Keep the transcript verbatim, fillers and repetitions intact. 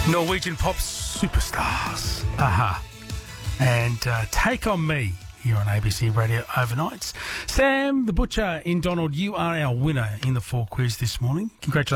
Norwegian pop superstars. Aha. And uh, Take On Me here on A B C Radio Overnights. Sam the Butcher in Donald, you are our winner in the four quiz this morning. Congratulations.